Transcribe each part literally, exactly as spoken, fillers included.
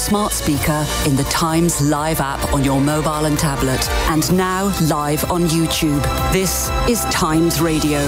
smart speaker, in the Times Live app on your mobile and tablet, and now live on YouTube. This is Times Radio.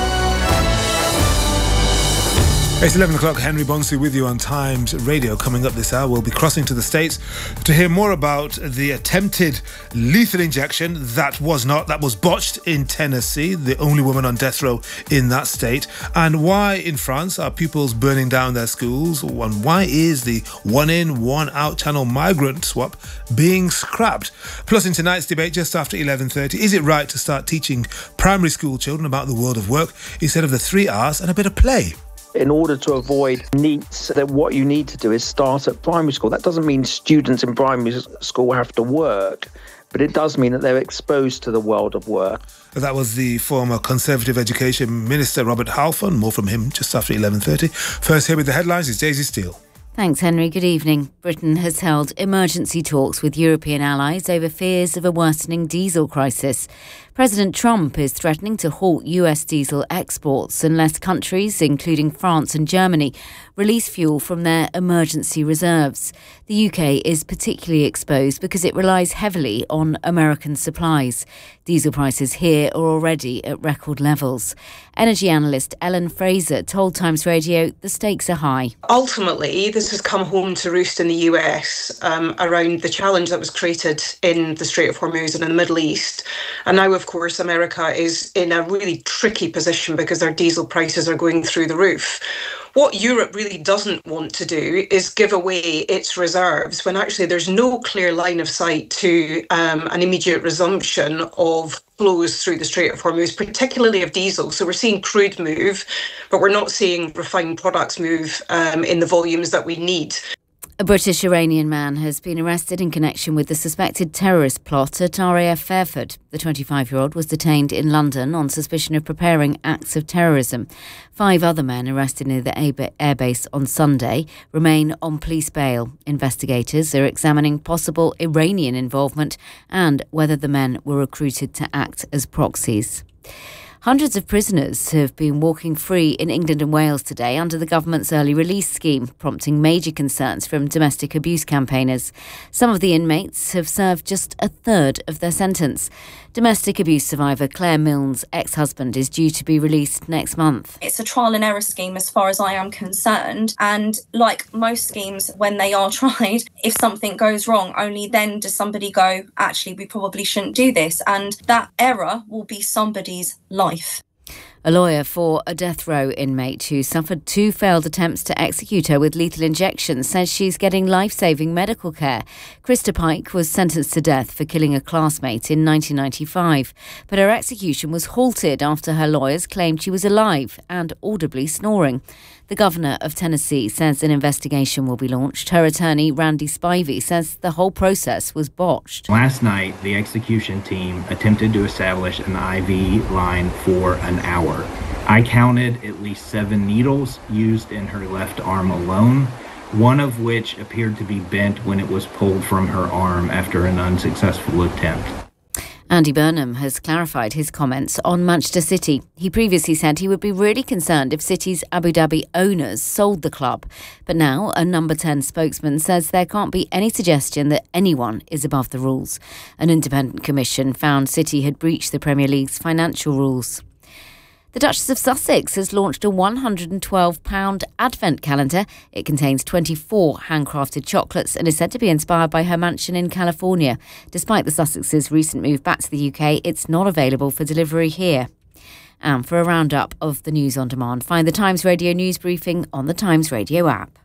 It's eleven o'clock, Henry Bonsu with you on Times Radio. Coming up this hour, we'll be crossing to the States to hear more about the attempted lethal injection that was not, that was botched in Tennessee, the only woman on death row in that state, and why in France are pupils burning down their schools, and why is the one in, one out channel migrant swap being scrapped. Plus, in tonight's debate just after eleven thirty, is it right to start teaching primary school children about the world of work instead of the three R's and a bit of play? In order to avoid NEETs, that what you need to do is start at primary school. That doesn't mean students in primary school have to work, but it does mean that they're exposed to the world of work. That was the former Conservative Education Minister, Robert Halfon. More from him just after eleven thirty. First, here with the headlines is Daisy Steele. Thanks, Henry. Good evening. Britain has held emergency talks with European allies over fears of a worsening diesel crisis. President Trump is threatening to halt U S diesel exports unless countries, including France and Germany, release fuel from their emergency reserves. The U K is particularly exposed because it relies heavily on American supplies. Diesel prices here are already at record levels. Energy analyst Ellen Fraser told Times Radio the stakes are high. Ultimately, this has come home to roost in the U S um, around the challenge that was created in the Strait of Hormuz and in the Middle East. And now, of course, America is in a really tricky position because their diesel prices are going through the roof. What Europe really doesn't want to do is give away its reserves when actually there's no clear line of sight to um, an immediate resumption of flows through the Strait of Hormuz, particularly of diesel. So we're seeing crude move, but we're not seeing refined products move um, in the volumes that we need. A British Iranian man has been arrested in connection with the suspected terrorist plot at R A F Fairford. The twenty-five-year-old was detained in London on suspicion of preparing acts of terrorism. Five other men arrested near the airbase on Sunday remain on police bail. Investigators are examining possible Iranian involvement and whether the men were recruited to act as proxies. Hundreds of prisoners have been walking free in England and Wales today under the government's early release scheme, prompting major concerns from domestic abuse campaigners. Some of the inmates have served just a third of their sentence. Domestic abuse survivor Claire Milne's ex-husband is due to be released next month. It's a trial and error scheme as far as I am concerned. And like most schemes, when they are tried, if something goes wrong, only then does somebody go, actually, we probably shouldn't do this. And that error will be somebody's life. A lawyer for a death row inmate who suffered two failed attempts to execute her with lethal injections says she's getting life-saving medical care. Krista Pike was sentenced to death for killing a classmate in nineteen ninety-five, but her execution was halted after her lawyers claimed she was alive and audibly snoring. The governor of Tennessee says an investigation will be launched. Her attorney, Randy Spivey, says the whole process was botched. Last night, the execution team attempted to establish an I V line for an hour. I counted at least seven needles used in her left arm alone, one of which appeared to be bent when it was pulled from her arm after an unsuccessful attempt. Andy Burnham has clarified his comments on Manchester City. He previously said he would be really concerned if City's Abu Dhabi owners sold the club. But now a Number ten spokesman says there can't be any suggestion that anyone is above the rules. An independent commission found City had breached the Premier League's financial rules. The Duchess of Sussex has launched a one hundred twelve pounds advent calendar. It contains twenty-four handcrafted chocolates and is said to be inspired by her mansion in California. Despite the Sussex's recent move back to the U K, it's not available for delivery here. And for a roundup of the news on demand, find the Times Radio news briefing on the Times Radio app.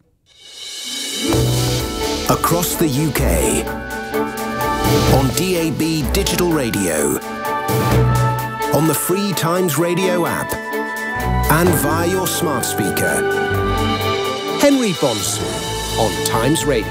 Across the U K, on D A B digital radio, on the free Times Radio app, and via your smart speaker. Henry Bonsu on Times Radio.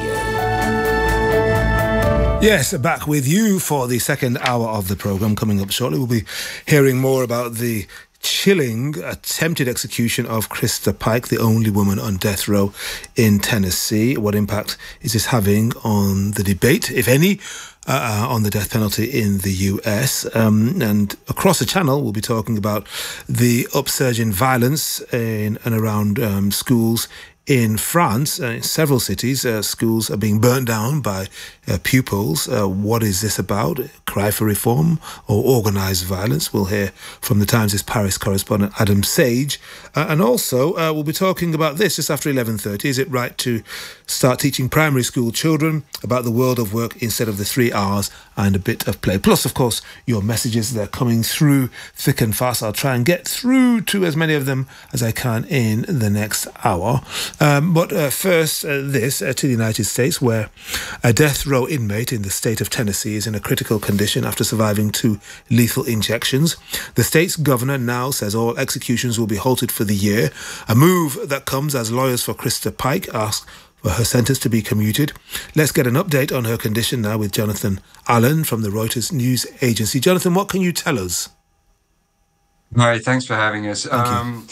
Yes, back with you for the second hour of the programme. Coming up shortly, we'll be hearing more about the chilling attempted execution of Krista Pike, the only woman on death row in Tennessee. What impact is this having on the debate, if any, Uh, on the death penalty in the U S? Um, and across the channel, we'll be talking about the upsurge in violence in and around um, schools In France, uh, in several cities, uh, schools are being burnt down by uh, pupils. Uh, what is this about? Cry for reform or organised violence? We'll hear from the Times' Paris correspondent Adam Sage. Uh, and also, uh, we'll be talking about this just after eleven thirty. Is it right to start teaching primary school children about the world of work instead of the three R's and a bit of play? Plus, of course, your messages, they're coming through thick and fast. I'll try and get through to as many of them as I can in the next hour. Um, but uh, first, uh, this uh, to the United States, where a death row inmate in the state of Tennessee is in a critical condition after surviving two lethal injections. The state's governor now says all executions will be halted for the year, a move that comes as lawyers for Krista Pike ask for her sentence to be commuted. Let's get an update on her condition now with Jonathan Allen from the Reuters news agency. Jonathan, what can you tell us? Hi, thanks for having us. Thank um,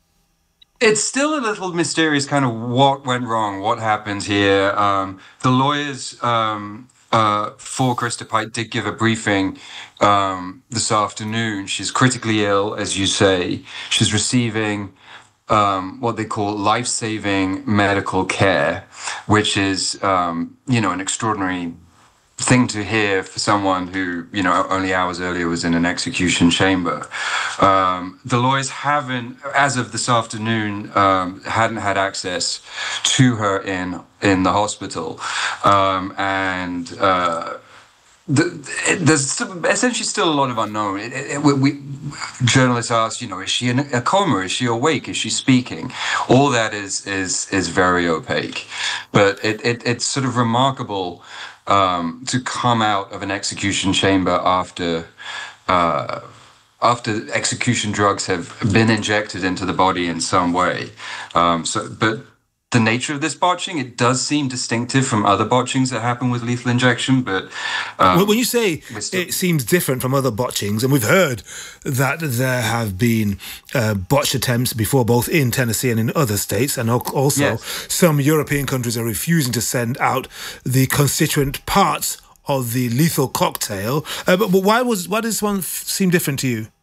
It's still a little mysterious kind of what went wrong, what happened here. Um, the lawyers um, uh, for Krista Pike did give a briefing um, this afternoon. She's critically ill, as you say. She's receiving um, what they call life-saving medical care, which is, um, you know, an extraordinary thing to hear for someone who, you know, only hours earlier was in an execution chamber. Um, the lawyers haven't, as of this afternoon, um, hadn't had access to her in in the hospital, um, and uh, the, it, there's some, essentially still a lot of unknown. It, it, we, we journalists ask, you know, is she in a coma? Is she awake? Is she speaking? All that is is is very opaque, but it, it it's sort of remarkable. Um, to come out of an execution chamber after uh, after execution drugs have been injected into the body in some way. Um, so, but the nature of this botching, it does seem distinctive from other botchings that happen with lethal injection. But um, when you say still- it seems different from other botchings, and we've heard that there have been uh, botched attempts before, both in Tennessee and in other states, and also Yes. some European countries are refusing to send out the constituent parts of the lethal cocktail. Uh, but, but why was why does this one f- seem different to you?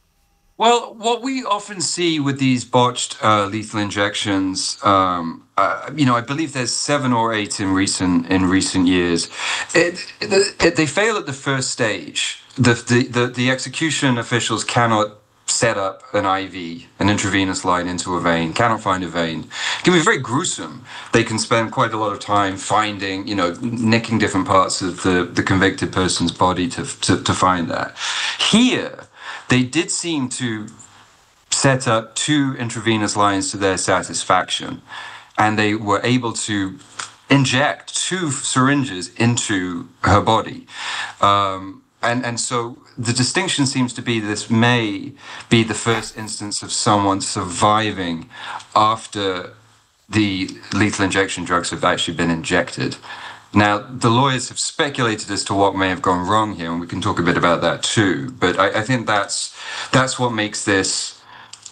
Well, what we often see with these botched uh, lethal injections, um, uh, you know, I believe there's seven or eight in recent in recent years. It, it, it, they fail at the first stage. The, the the the execution officials cannot set up an I V, an intravenous line into a vein, cannot find a vein. It can be very gruesome. They can spend quite a lot of time finding, you know, nicking different parts of the, the convicted person's body to, to, to find that. Here, they did seem to set up two intravenous lines to their satisfaction, and they were able to inject two syringes into her body. Um, and, and so the distinction seems to be this may be the first instance of someone surviving after the lethal injection drugs have actually been injected. Now, the lawyers have speculated as to what may have gone wrong here, and we can talk a bit about that too. But I, I think that's that's what makes this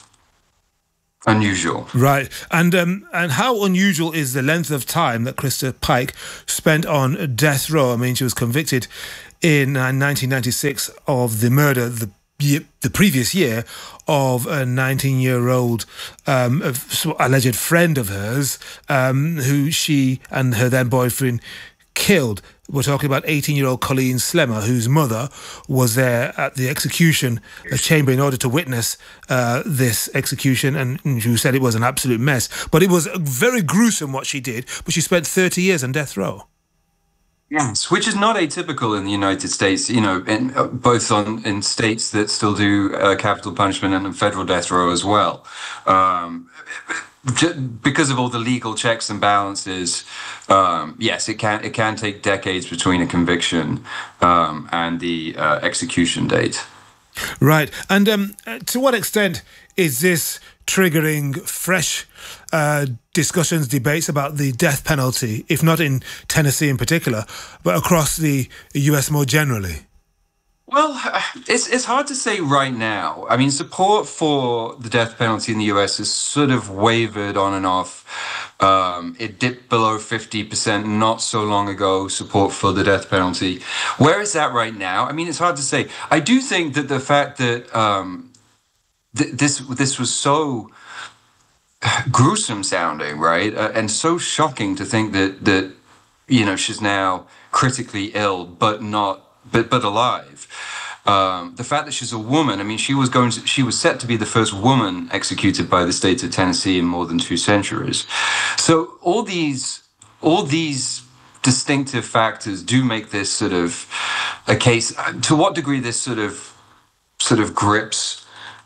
unusual. Right. And um, and how unusual is the length of time that Krista Pike spent on death row? I mean, she was convicted in uh, nineteen ninety-six of the murder the year, the previous year of a nineteen-year-old um, alleged friend of hers um, who she and her then boyfriend killed. We're talking about eighteen-year-old Colleen Slemmer, whose mother was there at the execution chamber in order to witness uh, this execution, and who said it was an absolute mess. But it was very gruesome what she did, but she spent thirty years on death row. Yes, which is not atypical in the United States, you know, in, uh, both on in states that still do uh, capital punishment and in federal death row as well. Um, because of all the legal checks and balances, um, yes, it can it can take decades between a conviction um, and the uh, execution date. Right. And um, to what extent is this triggering fresh uh, discussions, debates about the death penalty, if not in Tennessee in particular, but across the U S more generally? Well, it's it's hard to say right now. I mean, support for the death penalty in the U S has sort of wavered on and off. Um, it dipped below fifty percent not so long ago, support for the death penalty. Where is that right now? I mean, it's hard to say. I do think that the fact that um, th- this this was so gruesome sounding, right? Uh, and so shocking to think that that you know she's now critically ill, but not but but alive. Um, the fact that she's a woman, I mean, she was going to, she was set to be the first woman executed by the state of Tennessee in more than two centuries. So all these, all these distinctive factors do make this sort of a case. To what degree this sort of, sort of grips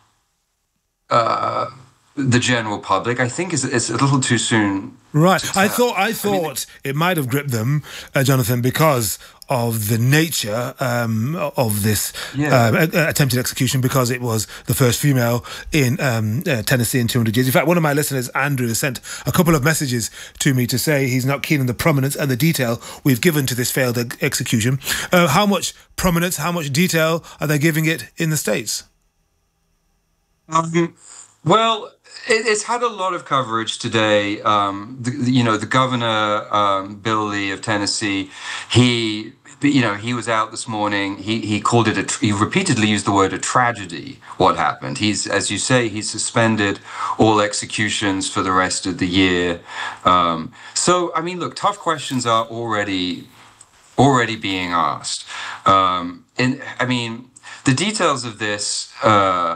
uh, the general public, I think is it's a little too soon. Right. I thought I thought I mean, it might have gripped them, uh, Jonathan, because of the nature um, of this yeah. uh, attempted execution, because it was the first female in um, uh, Tennessee in two hundred years. In fact, one of my listeners, Andrew, has sent a couple of messages to me to say he's not keen on the prominence and the detail we've given to this failed ex- execution. Uh, how much prominence, how much detail are they giving it in the States? Um, well... It's had a lot of coverage today. Um, the, you know, the governor, um, Bill Lee of Tennessee, he, you know, he was out this morning. He he called it a. He repeatedly used the word a tragedy. What happened? He's, as you say, he's suspended all executions for the rest of the year. Um, so, I mean, look, tough questions are already already being asked. Um, and I mean, the details of this, uh,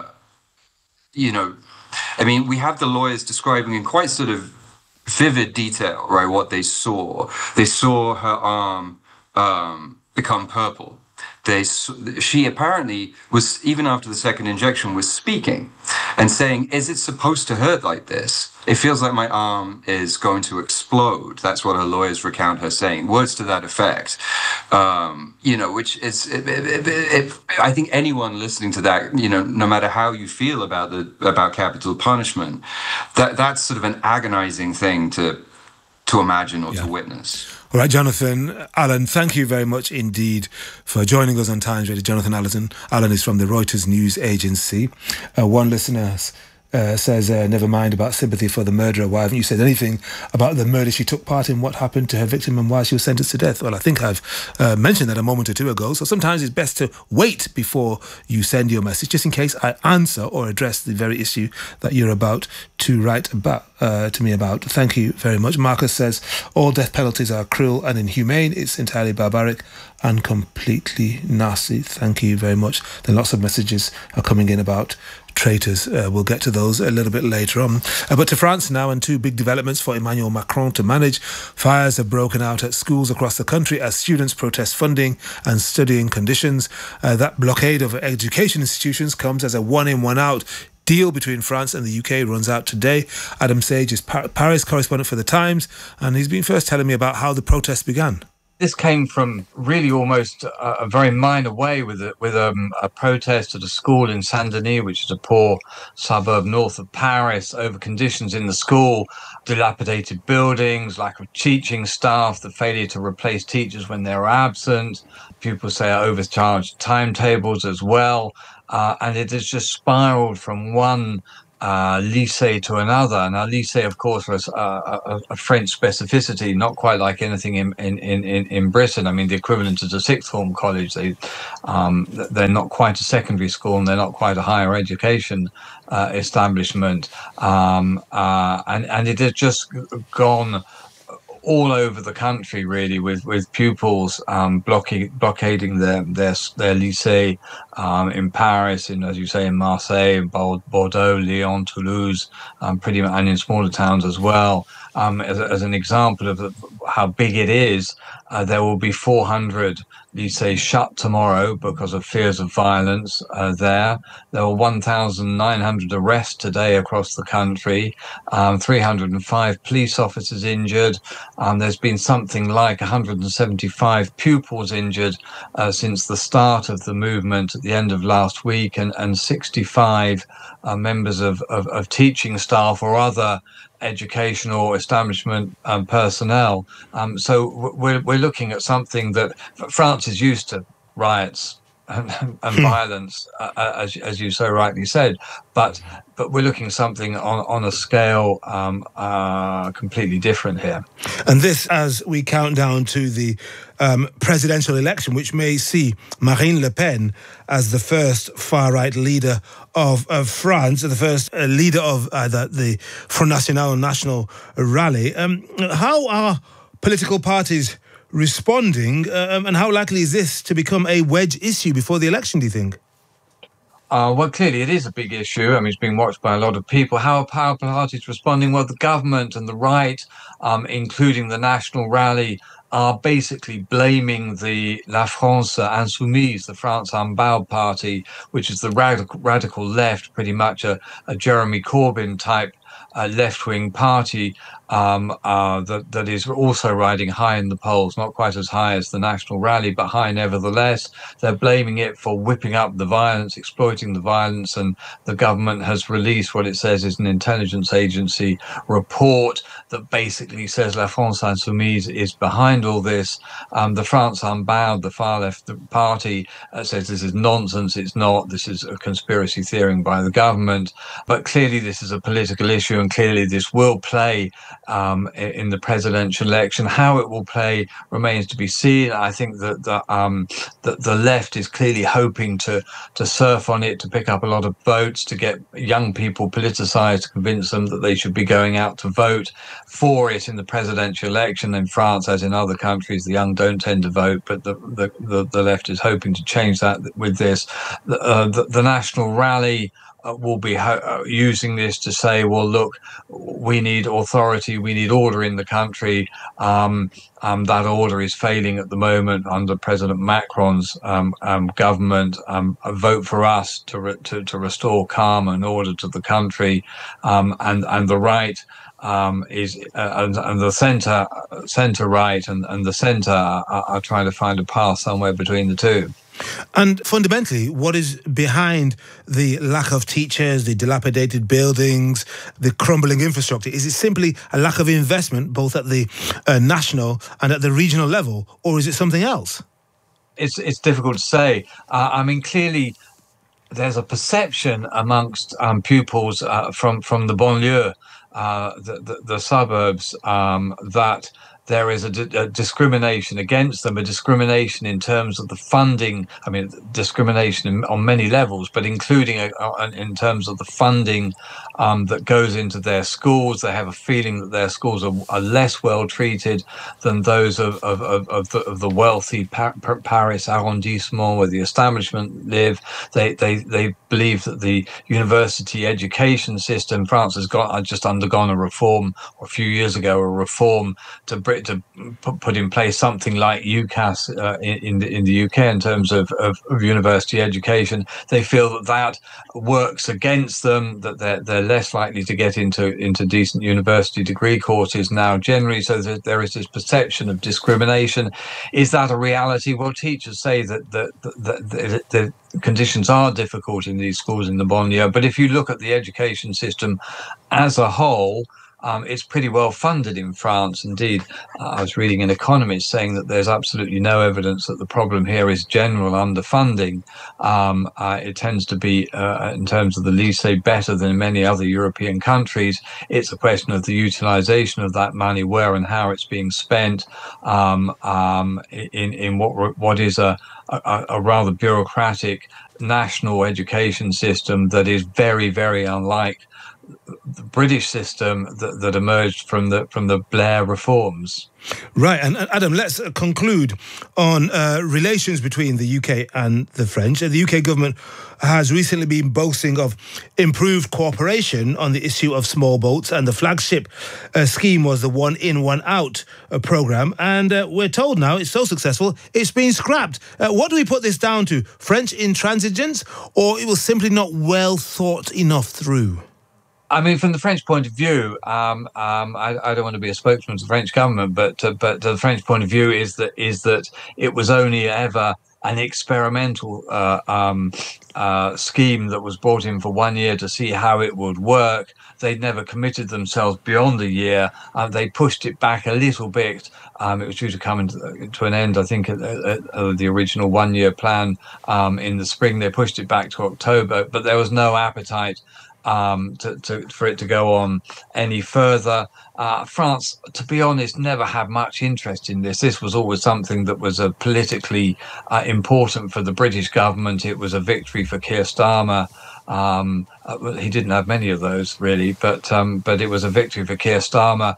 you know. I mean, we have the lawyers describing in quite sort of vivid detail, right, what they saw. They saw her arm um, become purple. They, she apparently was, even after the second injection, was speaking and saying, is it supposed to hurt like this? It feels like my arm is going to explode. That's what her lawyers recount her saying. Words to that effect. Um, you know, which is, it, it, it, it, I think anyone listening to that, you know, no matter how you feel about the about capital punishment, that that's sort of an agonizing thing to to imagine or yeah. to witness. All right, Jonathan Allen, thank you very much indeed for joining us on Times Radio. Jonathan Allen, Allen is from the Reuters News Agency. Uh, one listener uh, says, uh, never mind about sympathy for the murderer. Why haven't you said anything about the murder? She took part in what happened to her victim and why she was sentenced to death. Well, I think I've uh, mentioned that a moment or two ago. So sometimes it's best to wait before you send your message, just in case I answer or address the very issue that you're about to write about. Uh, to me about. Thank you very much. Marcus says, all death penalties are cruel and inhumane. It's entirely barbaric and completely nasty. Thank you very much. Then lots of messages are coming in about traitors. Uh, we'll get to those a little bit later on. Uh, but to France now, and two big developments for Emmanuel Macron to manage. Fires have broken out at schools across the country as students protest funding and studying conditions. Uh, that blockade of education institutions comes as a one-in, one-out deal between France and the U K runs out today. Adam Sage is Par- Paris correspondent for The Times, and he's been first telling me about how the protests began. This came from really almost a, a very minor way with a, with um, a protest at a school in Saint-Denis, which is a poor suburb north of Paris, over conditions in the school, dilapidated buildings, lack of teaching staff, the failure to replace teachers when they were absent. Pupils say are overcharged timetables as well. Uh, and it has just spiraled from one uh, lycée to another. Now, lycée, of course, was uh, a, a French specificity, not quite like anything in, in, in, in Britain. I mean, the equivalent is a sixth form college. They, um, they're not quite a secondary school, and they're not quite a higher education uh, establishment. Um, uh, and, and it has just gone all over the country, really, with, with pupils um, blocking, blockading their their their lycée um, in Paris, in, as you say, in Marseille, Bordeaux, Lyon, Toulouse, um, pretty much, and in smaller towns as well. Um, as, as an example of how big it is, uh, there will be four hundred lycées shut tomorrow because of fears of violence uh, there. There were one thousand nine hundred arrests today across the country, um, three hundred five police officers injured. Um, there's been something like one hundred seventy-five pupils injured uh, since the start of the movement at the end of last week, and, and sixty-five uh, members of, of, of teaching staff or other educational establishment um, personnel. Um, so we're we're looking at something that France is used to riots and, and violence, uh, as as you so rightly said. But but we're looking at something on on a scale um, uh, completely different here. And this, as we count down to the um, presidential election, which may see Marine Le Pen as the first far-right leader of, of France, the first uh, leader of uh, the, the Front National National Rally. Um, how are political parties responding, um, and how likely is this to become a wedge issue before the election, do you think? Uh, well, clearly it is a big issue. I mean, it's being watched by a lot of people. How are power parties responding? Well, the government and the right, um, including the National Rally, are basically blaming the La France Insoumise, the France Unbowed party, which is the radical, radical left, pretty much a, a Jeremy Corbyn type uh, left-wing party um, uh, that, that is also riding high in the polls, not quite as high as the National Rally, but high nevertheless. They're blaming it for whipping up the violence, exploiting the violence, and the government has released what it says is an intelligence agency report that basically says La France Insoumise is behind all this. Um, the France Unbowed, the far left party, uh, says this is nonsense, it's not, this is a conspiracy theory by the government. But clearly this is a political issue, and clearly this will play um, in the presidential election. How it will play remains to be seen. I think that the, um, that the left is clearly hoping to, to surf on it, to pick up a lot of votes, to get young people politicized, to convince them that they should be going out to vote for it in the presidential election. In France, as in other countries, the young don't tend to vote, but the the, the, the left is hoping to change that with this. The, uh, the, the National Rally uh, will be ho- using this to say, well, look, we need authority, we need order in the country. Um, um, that order is failing at the moment under President Macron's um, um, government. Um, vote for us to, re- to to restore calm and order to the country, um, and and the right. Um, is uh, and, and the centre, centre right, and, and the centre are, are trying to find a path somewhere between the two. And fundamentally, what is behind the lack of teachers, the dilapidated buildings, the crumbling infrastructure? Is it simply a lack of investment, both at the uh, national and at the regional level, or is it something else? It's it's difficult to say. Uh, I mean, clearly, there's a perception amongst um, pupils uh, from from the banlieue. Uh, the, the, the suburbs, um, that there is a, d- a discrimination against them, a discrimination in terms of the funding. I mean, discrimination in, on many levels, but including a, a, in terms of the funding um, that goes into their schools. They have a feeling that their schools are, are less well treated than those of, of, of, of, the, of the wealthy pa- Paris arrondissement where the establishment live. They, they, they believe that the university education system, France has got just undergone a reform, or a few years ago, a reform to bring to put in place something like UCAS uh, in, in, the, in the U K in terms of, of, of university education. They feel that that works against them, that they're, they're less likely to get into, into decent university degree courses now generally. So that there is this perception of discrimination. Is that a reality? Well, teachers say that the, the, the, the conditions are difficult in these schools in the banlieue. But if you look at the education system as a whole, Um, it's pretty well funded in France. Indeed, uh, I was reading an economist saying that there's absolutely no evidence that the problem here is general underfunding. Um, uh, it tends to be, uh, in terms of the lycée, better than many other European countries. It's a question of the utilization of that money, where and how it's being spent, um, um, in, in what what is a, a, a rather bureaucratic national education system that is very, very unlike the British system that, that emerged from the from the Blair reforms. Right, and Adam, let's conclude on uh, relations between the U K and the French. The U K government has recently been boasting of improved cooperation on the issue of small boats, and the flagship uh, scheme was the one in, one out uh, programme. And uh, we're told now it's so successful, it's been scrapped. Uh, what do we put this down to? French intransigence, or it was simply not well thought enough through? I mean, from the French point of view, um, um, I, I don't want to be a spokesman for the French government, but uh, but the French point of view is that is that it was only ever an experimental uh, um, uh, scheme that was brought in for one year to see how it would work. They'd never committed themselves beyond a year. Uh, they pushed it back a little bit. Um, it was due to come into, to an end, I think, at, at, at the original one-year plan um, in the spring. They pushed it back to October, but there was no appetite Um, to, to, for it to go on any further. Uh, France, to be honest, never had much interest in this. This was always something that was uh, politically uh, important for the British government. It was a victory for Keir Starmer. Um, uh, he didn't have many of those, really, but um, but it was a victory for Keir Starmer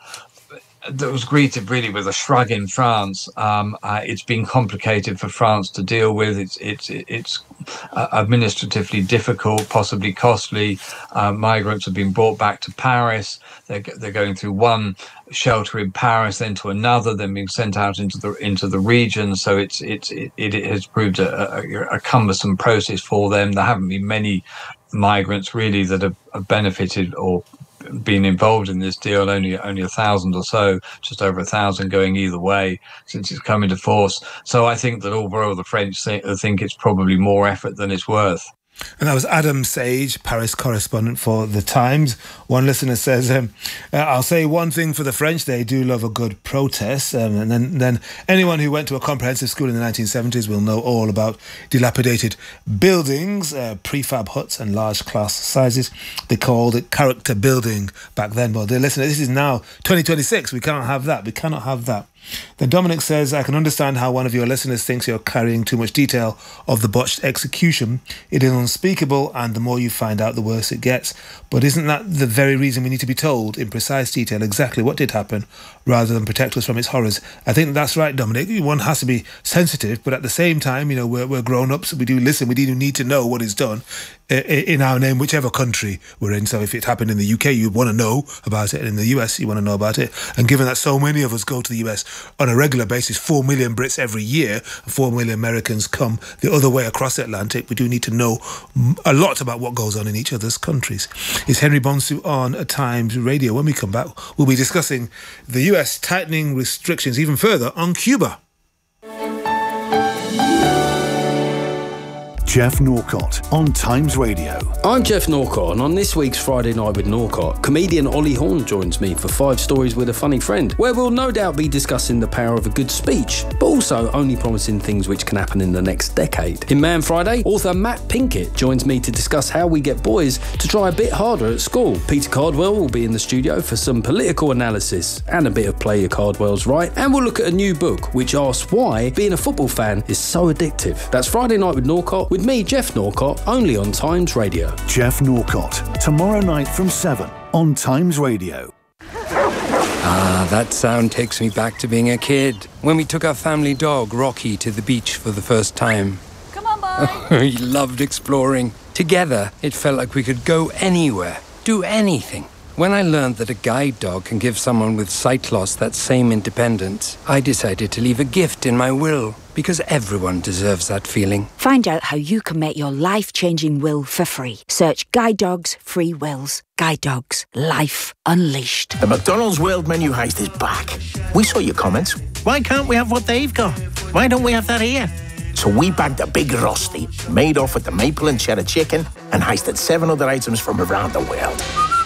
that was greeted really with a shrug in France. Um, uh, it's been complicated for France to deal with. It's it's it's uh, administratively difficult, possibly costly. Uh, migrants have been brought back to Paris. They're they're going through one shelter in Paris, then to another, then being sent out into the into the region. So it's it's it, it has proved a, a, a cumbersome process for them. There haven't been many migrants really that have, have benefited or been involved in this deal, only only a thousand or so, just over a thousand going either way since it's come into force. So I think that overall the French think, think it's probably more effort than it's worth. And that was Adam Sage, Paris correspondent for The Times. One listener says, um, uh, I'll say one thing for the French, they do love a good protest. Um, and then, then anyone who went to a comprehensive school in the nineteen seventies will know all about dilapidated buildings, uh, prefab huts and large class sizes. They called it character building back then. But dear listener, this is now twenty twenty-six. We cannot have that. We cannot have that. Then Dominic says, I can understand how one of your listeners thinks you're carrying too much detail of the botched execution. It is unspeakable, and the more you find out, the worse it gets. But isn't that the very reason we need to be told in precise detail exactly what did happen, rather than protect us from its horrors? I think that's right, Dominic. One has to be sensitive, but at the same time, you know, we're, we're grown-ups. We do listen. We do need to know what is done in our name, whichever country we're in. So if it happened in the U K, you'd want to know about it. And in the U S, you want to know about it. And given that so many of us go to the U S on a regular basis, four million Brits every year, four million Americans come the other way across the Atlantic, we do need to know a lot about what goes on in each other's countries. It's Henry Bonsu on Times Radio. When we come back, we'll be discussing the U S tightening restrictions even further on Cuba. Jeff Norcott on Times Radio. I'm Jeff Norcott, and on this week's Friday Night with Norcott, comedian Ollie Horn joins me for Five Stories with a Funny Friend, where we'll no doubt be discussing the power of a good speech, but also only promising things which can happen in the next decade. In Man Friday, author Matt Pinkett joins me to discuss how we get boys to try a bit harder at school. Peter Cardwell will be in the studio for some political analysis and a bit of Play Your Cardwells Right, and we'll look at a new book which asks why being a football fan is so addictive. That's Friday Night with Norcott, with me, Jeff Norcott, only on Times Radio. Jeff Norcott, tomorrow night from seven on Times Radio. Ah, that sound takes me back to being a kid, when we took our family dog, Rocky, to the beach for the first time. Come on, boy. He loved exploring. Together, it felt like we could go anywhere, do anything. When I learned that a guide dog can give someone with sight loss that same independence, I decided to leave a gift in my will, because everyone deserves that feeling. Find out how you can make your life-changing will for free. Search Guide Dogs Free Wills. Guide Dogs. Life unleashed. The McDonald's World Menu Heist is back. We saw your comments. Why can't we have what they've got? Why don't we have that here? So we bagged a big rosti, made off with the maple and cheddar chicken, and heisted seven other items from around the world.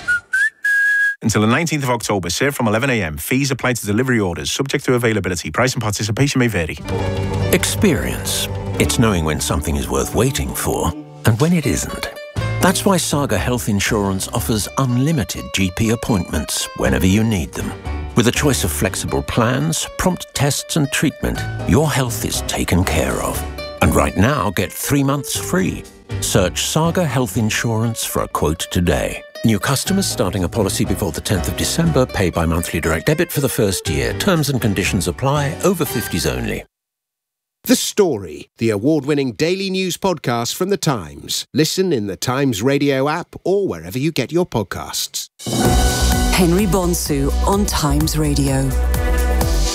Until the nineteenth of October, served from eleven a m. Fees apply to delivery orders, subject to availability. Price and participation may vary. Experience. It's knowing when something is worth waiting for and when it isn't. That's why Saga Health Insurance offers unlimited G P appointments whenever you need them. With a choice of flexible plans, prompt tests and treatment, your health is taken care of. And right now, get three months free. Search Saga Health Insurance for a quote today. New customers starting a policy before the tenth of December pay by monthly direct debit for the first year. Terms and conditions apply. Over fifties only. The Story, the award-winning daily news podcast from The Times. Listen in the Times Radio app or wherever you get your podcasts. Henry Bonsu on Times Radio.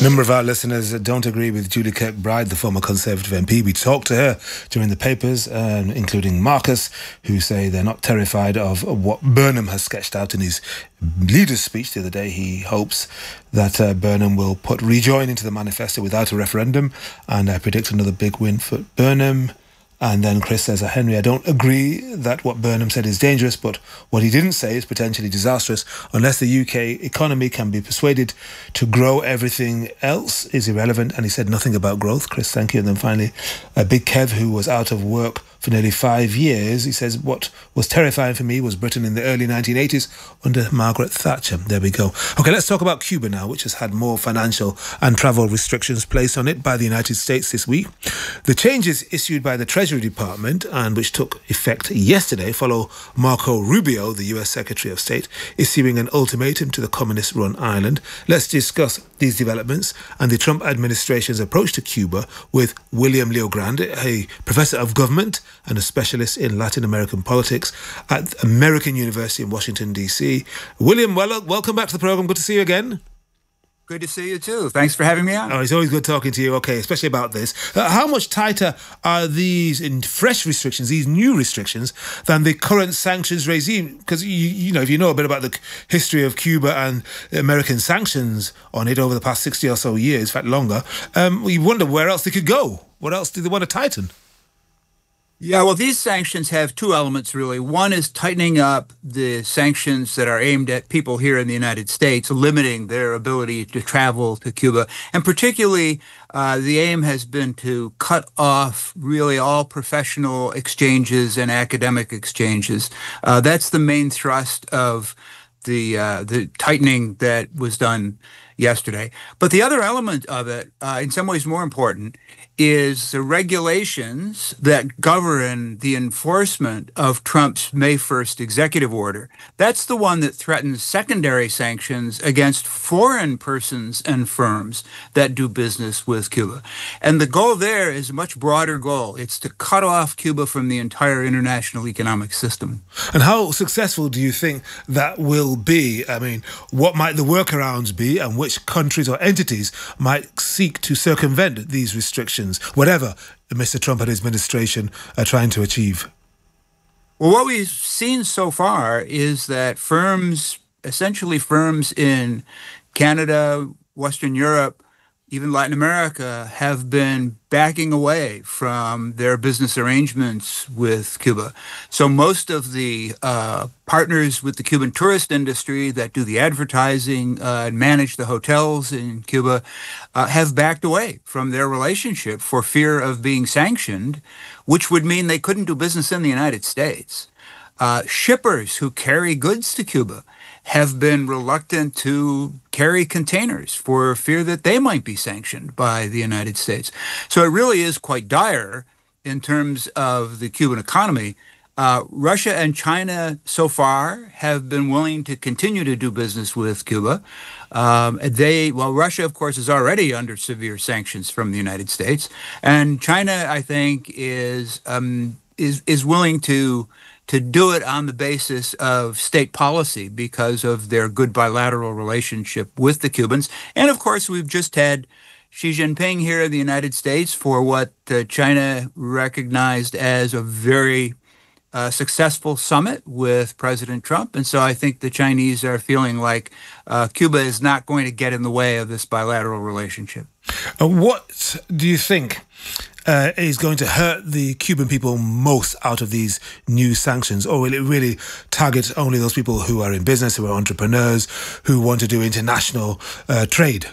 A number of our listeners don't agree with Julie Kirkbride, the former Conservative M P. We talked to her during the papers, um, including Marcus, who say they're not terrified of what Burnham has sketched out in his leader's speech the other day. He hopes that uh, Burnham will put rejoin into the manifesto without a referendum, and I predict another big win for Burnham. And then Chris says, Henry, I don't agree that what Burnham said is dangerous, but what he didn't say is potentially disastrous. Unless the U K economy can be persuaded to grow, everything else is irrelevant. And he said nothing about growth. Chris, thank you. And then finally, uh, Big Kev, who was out of work for nearly five years. He says, what was terrifying for me was Britain in the early nineteen eighties under Margaret Thatcher. There we go. Okay, let's talk about Cuba now, which has had more financial and travel restrictions placed on it by the United States this week. The changes issued by the Treasury Department, and which took effect yesterday, follow Marco Rubio, the U S Secretary of State, issuing an ultimatum to the communist-run island. Let's discuss these developments and the Trump administration's approach to Cuba with William Leogrand, a professor of government and a specialist in Latin American politics at American University in Washington, D C. William, well, welcome back to the program. Good to see you again. Good to see you too. Thanks for having me on. Oh, it's always good talking to you. Okay, especially about this. Uh, how much tighter are these in fresh restrictions, these new restrictions, than the current sanctions regime? Because, you, you know, if you know a bit about the history of Cuba and American sanctions on it over the past sixty or so years, in fact longer, um, you wonder where else they could go. What else do they want to tighten? Yeah, well, these sanctions have two elements, really. One is tightening up the sanctions that are aimed at people here in the United States, limiting their ability to travel to Cuba. And particularly, uh, the aim has been to cut off really all professional exchanges and academic exchanges. Uh, that's the main thrust of the uh, the tightening that was done yesterday. But the other element of it, uh, in some ways more important, is the regulations that govern the enforcement of Trump's May first executive order. That's the one that threatens secondary sanctions against foreign persons and firms that do business with Cuba. And the goal there is a much broader goal. It's to cut off Cuba from the entire international economic system. And how successful do you think that will be? I mean, what might the workarounds be, and which countries or entities might seek to circumvent these restrictions, whatever Mister Trump and his administration are trying to achieve? Well, what we've seen so far is that firms, essentially firms in Canada, Western Europe, even Latin America, have been backing away from their business arrangements with Cuba. So most of the uh, partners with the Cuban tourist industry that do the advertising uh, and manage the hotels in Cuba uh, have backed away from their relationship for fear of being sanctioned, which would mean they couldn't do business in the United States. Uh, shippers who carry goods to Cuba have been reluctant to carry containers for fear that they might be sanctioned by the United States. So it really is quite dire in terms of the Cuban economy. Uh, Russia and China so far have been willing to continue to do business with Cuba. Um, they, well, Russia, of course, is already under severe sanctions from the United States, and China, I think, is um, is is willing to. to do it on the basis of state policy because of their good bilateral relationship with the Cubans. And of course, we've just had Xi Jinping here in the United States for what uh, China recognized as a very uh, successful summit with President Trump. And so I think the Chinese are feeling like uh, Cuba is not going to get in the way of this bilateral relationship. Uh, what do you think Uh, is going to hurt the Cuban people most out of these new sanctions? Or will it really target only those people who are in business, who are entrepreneurs, who want to do international uh, trade?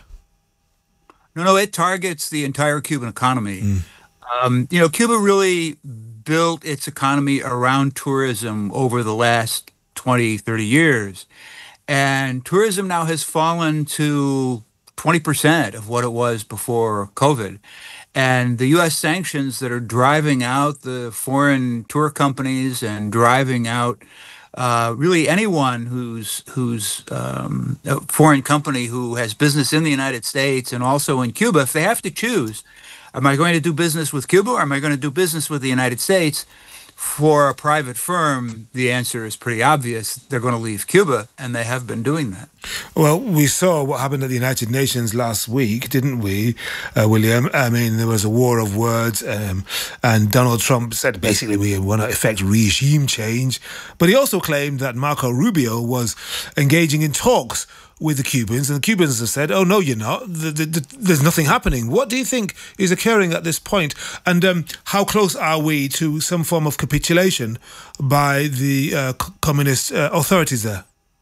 No, no, it targets the entire Cuban economy. Mm. Um, you know, Cuba really built its economy around tourism over the last twenty, thirty years. And tourism now has fallen to twenty percent of what it was before COVID. And the U S sanctions that are driving out the foreign tour companies and driving out uh, really anyone who's who's um, a foreign company who has business in the United States and also in Cuba, if they have to choose, am I going to do business with Cuba or am I going to do business with the United States? For a private firm, the answer is pretty obvious. They're going to leave Cuba, and they have been doing that. Well, we saw what happened at the United Nations last week, didn't we, uh, William? I mean, there was a war of words, um, and Donald Trump said basically we want to effect regime change. But he also claimed that Marco Rubio was engaging in talks with the Cubans, and the Cubans have said, oh, no, you're not. The, the, the, there's nothing happening. What do you think is occurring at this point? And um, how close are we to some form of capitulation by the uh, communist uh, authorities there?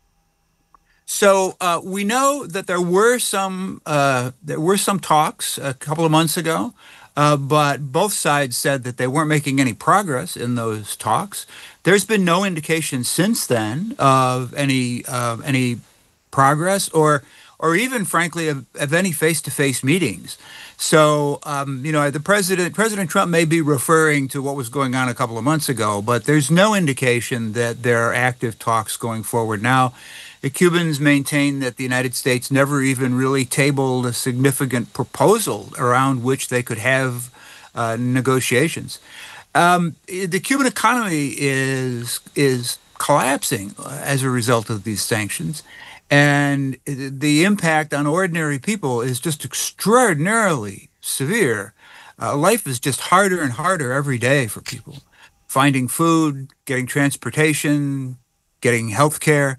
So uh, we know that there were some uh, there were some talks a couple of months ago, uh, but both sides said that they weren't making any progress in those talks. There's been no indication since then of any uh, any progress or or even, frankly, of, of any face-to-face meetings. So, um, you know, the president, President Trump may be referring to what was going on a couple of months ago, but there's no indication that there are active talks going forward now. The Cubans maintain that the United States never even really tabled a significant proposal around which they could have uh, negotiations. Um, the Cuban economy is is collapsing as a result of these sanctions. And the impact on ordinary people is just extraordinarily severe. Uh, life is just harder and harder every day for people. Finding food, getting transportation, getting health care.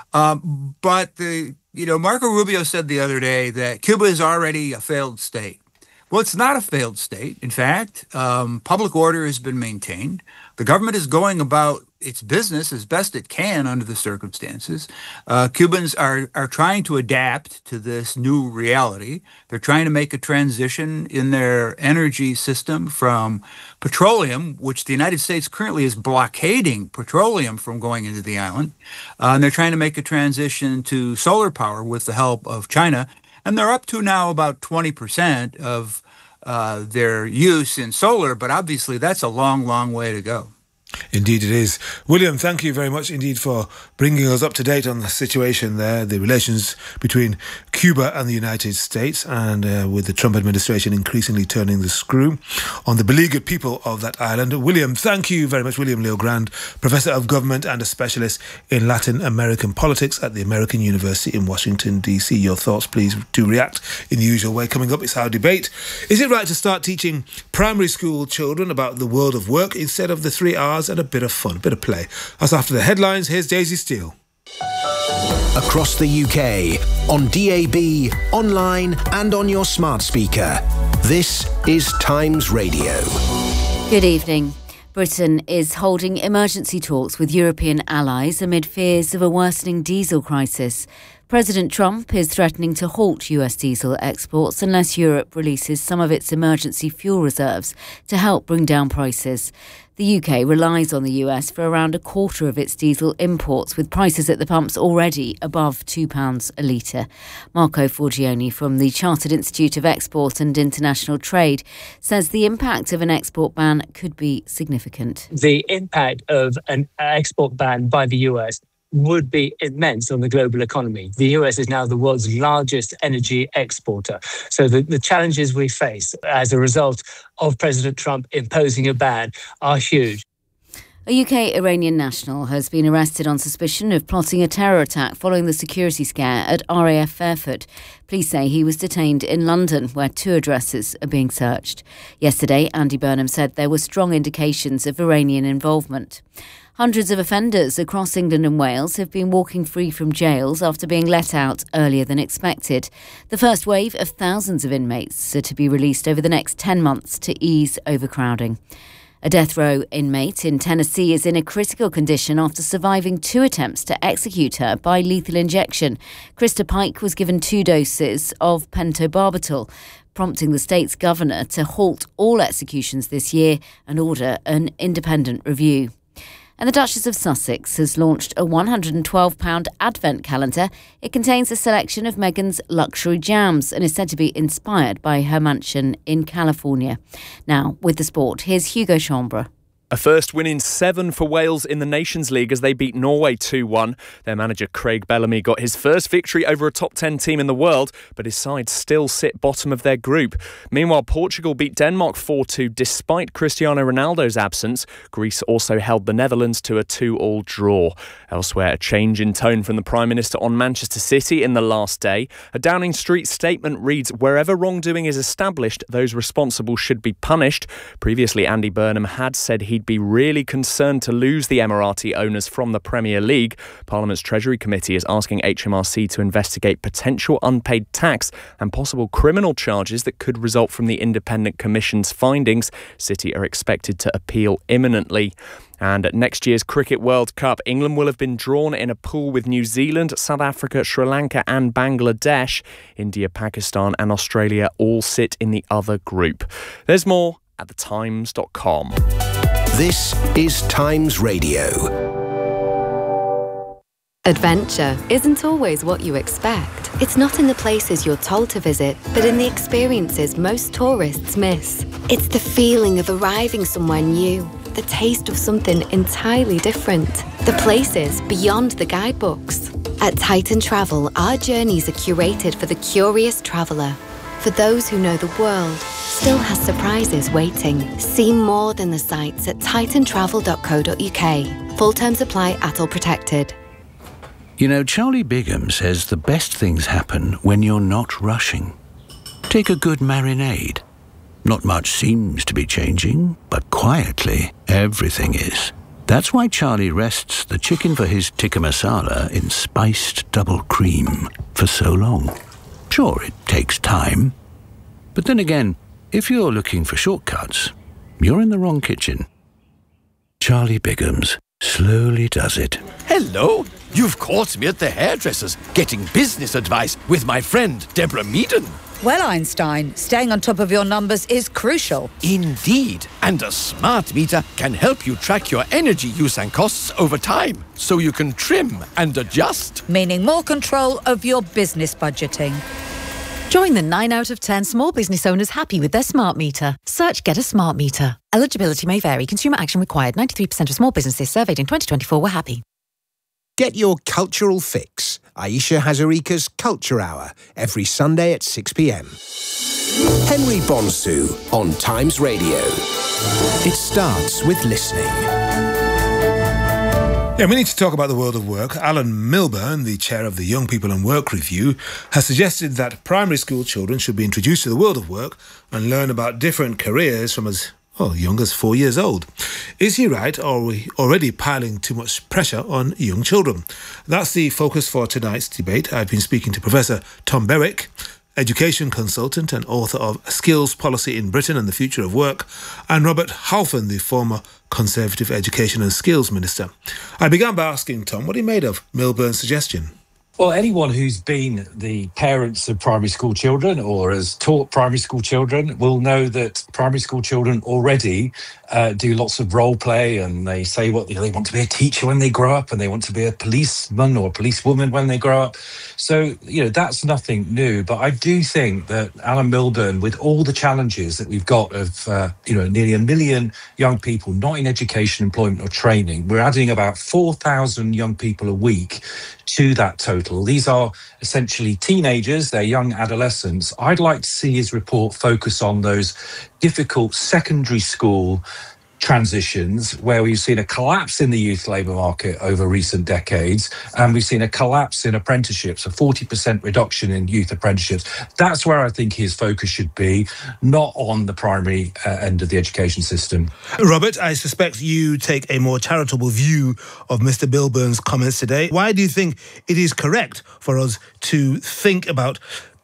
Um, but, the you know, Marco Rubio said the other day that Cuba is already a failed state. Well, it's not a failed state. In fact, um, public order has been maintained. The government is going about its business as best it can under the circumstances. Uh, Cubans are, are trying to adapt to this new reality. They're trying to make a transition in their energy system from petroleum, which the United States currently is blockading petroleum from going into the island. Uh, and they're trying to make a transition to solar power with the help of China. And they're up to now about twenty percent of uh, their use in solar, but obviously that's a long, long way to go. Indeed it is. William, thank you very much indeed for bringing us up to date on the situation there, the relations between Cuba and the United States, and uh, with the Trump administration increasingly turning the screw on the beleaguered people of that island. William, thank you very much. William Leogrand, Professor of Government and a specialist in Latin American politics at the American University in Washington, D C. Your thoughts, please do react in the usual way. Coming up, it's our debate. Is it right to start teaching primary school children about the world of work instead of the three R's and a bit of fun, a bit of play? That's after the headlines. Here's Daisy Steele. Across the U K, on D A B, online and on your smart speaker. This is Times Radio. Good evening. Britain is holding emergency talks with European allies amid fears of a worsening diesel crisis. President Trump is threatening to halt U S diesel exports unless Europe releases some of its emergency fuel reserves to help bring down prices. The U K relies on the U S for around a quarter of its diesel imports, with prices at the pumps already above two pounds a litre. Marco Forgione from the Chartered Institute of Export and International Trade says the impact of an export ban could be significant. The impact of an export ban by the U S would be immense on the global economy. The U S is now the world's largest energy exporter. So the, the challenges we face as a result of President Trump imposing a ban are huge. A U K Iranian national has been arrested on suspicion of plotting a terror attack following the security scare at R A F Fairford. Police say he was detained in London, where two addresses are being searched. Yesterday, Andy Burnham said there were strong indications of Iranian involvement. Hundreds of offenders across England and Wales have been walking free from jails after being let out earlier than expected. The first wave of thousands of inmates are to be released over the next ten months to ease overcrowding. A death row inmate in Tennessee is in a critical condition after surviving two attempts to execute her by lethal injection. Krista Pike was given two doses of pentobarbital, prompting the state's governor to halt all executions this year and order an independent review. And the Duchess of Sussex has launched a one hundred twelve pounds advent calendar. It contains a selection of Meghan's luxury jams and is said to be inspired by her mansion in California. Now, with the sport, here's Hugo Chambre. A first win in seven for Wales in the Nations League as they beat Norway two one. Their manager Craig Bellamy got his first victory over a top ten team in the world, but his side still sit bottom of their group. Meanwhile, Portugal beat Denmark four two despite Cristiano Ronaldo's absence. Greece also held the Netherlands to a two all draw. Elsewhere, a change in tone from the Prime Minister on Manchester City in the last day. A Downing Street statement reads, "Wherever wrongdoing is established, those responsible should be punished." Previously, Andy Burnham had said he'd be really concerned to lose the Emirati owners from the Premier League. Parliament's Treasury Committee is asking H M R C to investigate potential unpaid tax and possible criminal charges that could result from the Independent Commission's findings. City are expected to appeal imminently. And at next year's Cricket World Cup, England will have been drawn in a pool with New Zealand, South Africa, Sri Lanka and Bangladesh. India, Pakistan and Australia all sit in the other group. There's more at the times dot com. This is Times Radio. Adventure isn't always what you expect. It's not in the places you're told to visit, but in the experiences most tourists miss. It's the feeling of arriving somewhere new, the taste of something entirely different, the places beyond the guidebooks. At Titan Travel, our journeys are curated for the curious traveller. For those who know the world still has surprises waiting. See more than the sights at titan travel dot co dot uk. Full terms apply at all protected. You know, Charlie Bigham says the best things happen when you're not rushing. Take a good marinade. Not much seems to be changing, but quietly, everything is. That's why Charlie rests the chicken for his tikka masala in spiced double cream for so long. Sure, it takes time. But then again, if you're looking for shortcuts, you're in the wrong kitchen. Charlie Bigham's slowly does it. Hello! You've caught me at the hairdresser's, getting business advice with my friend Deborah Meaden. Well, Einstein, staying on top of your numbers is crucial. Indeed, and a smart meter can help you track your energy use and costs over time, so you can trim and adjust. Meaning more control of your business budgeting. Join the nine out of ten small business owners happy with their smart meter. Search Get a Smart Meter. Eligibility may vary. Consumer action required. ninety-three percent of small businesses surveyed in twenty twenty-four were happy. Get your cultural fix. Aisha Hazarika's Culture Hour, every Sunday at six p m. Henry Bonsu on Times Radio. It starts with listening. Yeah, we need to talk about the world of work. Alan Milburn, the chair of the Young People and Work Review, has suggested that primary school children should be introduced to the world of work and learn about different careers from as well, young as four years old. Is he right, or are we already piling too much pressure on young children? That's the focus for tonight's debate. I've been speaking to Professor Tom Berwick, education consultant and author of Skills Policy in Britain and the Future of Work, and Robert Halfon, the former Conservative Education and Skills Minister. I began by asking Tom what he made of Milburn's suggestion. Well, anyone who's been the parents of primary school children or has taught primary school children will know that primary school children already uh, do lots of role play, and they say what you know, they want to be a teacher when they grow up, and they want to be a policeman or a policewoman when they grow up. So, you know, that's nothing new. But I do think that Alan Milburn, with all the challenges that we've got of, uh, you know, nearly a million young people not in education, employment or training, we're adding about four thousand young people a week to that total. These are essentially teenagers, they're young adolescents. I'd like to see his report focus on those difficult secondary school transitions where we've seen a collapse in the youth labour market over recent decades, and we've seen a collapse in apprenticeships, a forty percent reduction in youth apprenticeships. That's where I think his focus should be, not on the primary uh, end of the education system. Robert, I suspect you take a more charitable view of Mister Milburn's comments today. Why do you think it is correct for us to think about,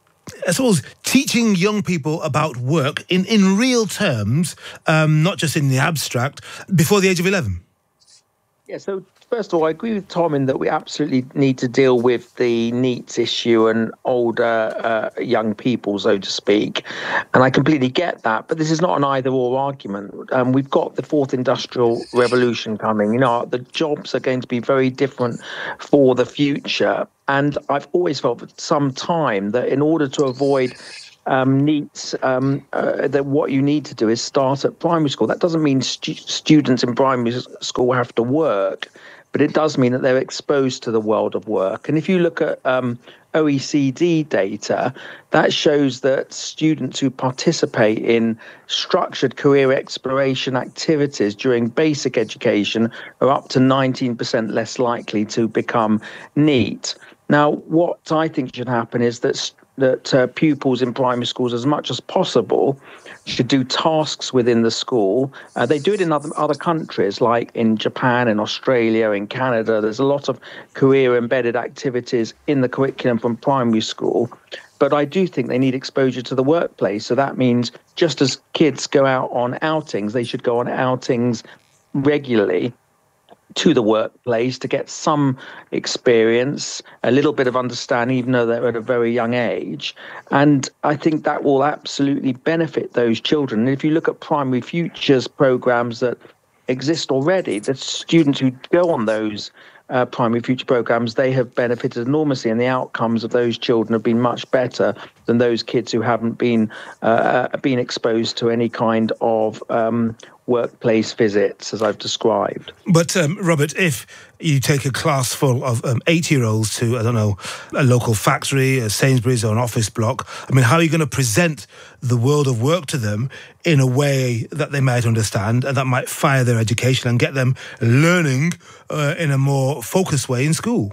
I suppose, teaching young people about work in, in real terms, um, not just in the abstract, before the age of eleven? Yeah, so first of all, I agree with Tom in that we absolutely need to deal with the NEETs issue and older uh, young people, so to speak. And I completely get that. But this is not an either-or argument. Um, we've got the fourth industrial revolution coming. You know, the jobs are going to be very different for the future. And I've always felt for some time that in order to avoid um, needs um, uh, that what you need to do is start at primary school. That doesn't mean stu- students in primary school have to work, but it does mean that they're exposed to the world of work. And if you look at um, O E C D data, that shows that students who participate in structured career exploration activities during basic education are up to nineteen percent less likely to become NEET. Now, what I think should happen is that that uh, pupils in primary schools, as much as possible, should do tasks within the school. Uh, they do it in other other countries, like in Japan, in Australia, in Canada. There's a lot of career-embedded activities in the curriculum from primary school. But I do think they need exposure to the workplace. So that means just as kids go out on outings, they should go on outings regularly to the workplace to get some experience, a little bit of understanding, even though they're at a very young age. And I think that will absolutely benefit those children. And if you look at Primary Futures programs that exist already, the students who go on those uh, Primary Future programs, they have benefited enormously, and the outcomes of those children have been much better than those kids who haven't been uh, been exposed to any kind of um, workplace visits, as I've described. But, um, Robert, if you take a class full of um, eight-year-olds to, I don't know, a local factory, a Sainsbury's or an office block, I mean, how are you going to present the world of work to them in a way that they might understand and that might fire their education and get them learning uh, in a more focused way in school?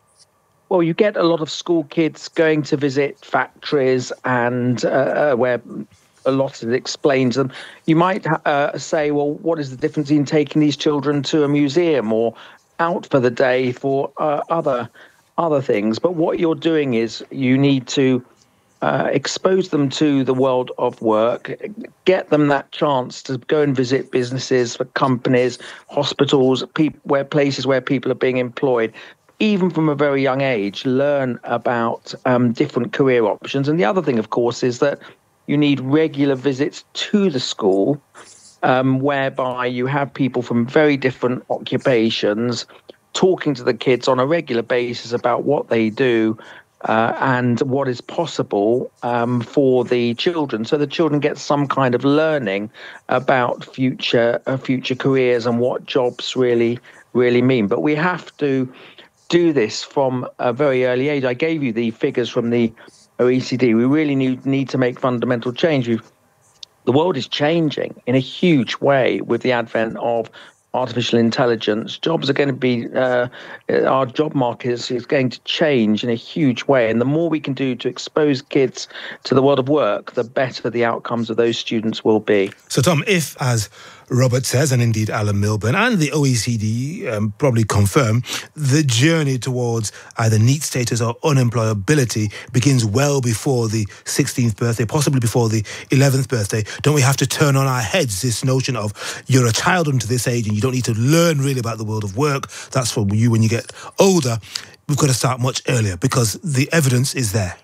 Well, you get a lot of school kids going to visit factories and uh, where a lot of it explains them. You might uh, say, well, what is the difference in taking these children to a museum or out for the day for uh, other other things? But what you're doing is you need to uh, expose them to the world of work, get them that chance to go and visit businesses, for companies, hospitals, pe- where places where people are being employed. Even from a very young age, learn about um, different career options. And the other thing, of course, is that you need regular visits to the school, um, whereby you have people from very different occupations talking to the kids on a regular basis about what they do uh, and what is possible um, for the children. So the children get some kind of learning about future uh, future careers and what jobs really, really mean. But we have to do this from a very early age. I gave you the figures from the O E C D. We really need, need to make fundamental change. We've, the world is changing in a huge way with the advent of artificial intelligence. Jobs are going to be, uh, our job market is, is going to change in a huge way. And the more we can do to expose kids to the world of work, the better the outcomes of those students will be. So, Tom, if, as Robert says, and indeed Alan Milburn and the O E C D um, probably confirm, the journey towards either NEET status or unemployability begins well before the sixteenth birthday, possibly before the eleventh birthday. Don't we have to turn on our heads this notion of you're a child until this age and you don't need to learn really about the world of work? That's for you when you get older. We've got to start much earlier because the evidence is there.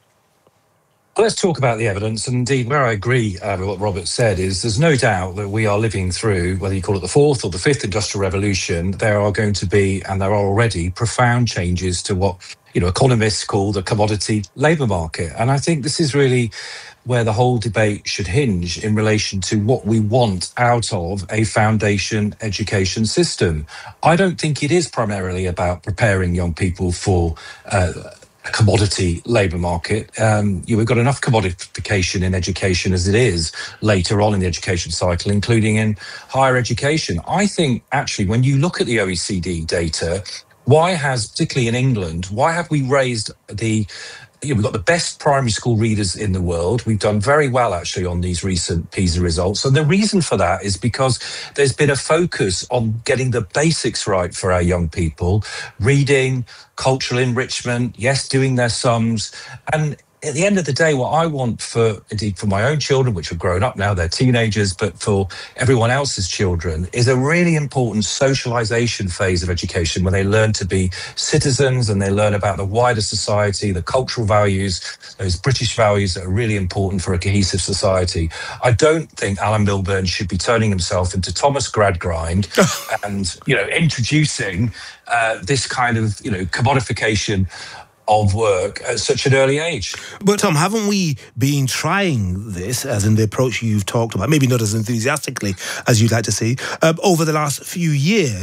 Let's talk about the evidence. And indeed, where I agree uh, with what Robert said is there's no doubt that we are living through, whether you call it the fourth or the fifth industrial revolution, there are going to be, and there are already, profound changes to what, you know, economists call the commodity labour market. And I think this is really where the whole debate should hinge in relation to what we want out of a foundation education system. I don't think it is primarily about preparing young people for uh, a commodity labour market. Um, you know, we've got enough commodification in education as it is later on in the education cycle, including in higher education. I think, actually, when you look at the O E C D data, why has, particularly in England, why have we raised the You know, we've got the best primary school readers in the world. We've done very well, actually, on these recent PISA results. And the reason for that is because there's been a focus on getting the basics right for our young people, reading, cultural enrichment, yes, doing their sums. And at the end of the day, what I want for, indeed, for my own children, which have grown up now, they're teenagers, but for everyone else's children, is a really important socialization phase of education where they learn to be citizens and they learn about the wider society, the cultural values, those British values that are really important for a cohesive society. I don't think Alan Milburn should be turning himself into Thomas Gradgrind and, you know, introducing uh, this kind of, you know, commodification of work at such an early age. But Tom, haven't we been trying this, as in the approach you've talked about, maybe not as enthusiastically as you'd like to see, uh, over the last few years?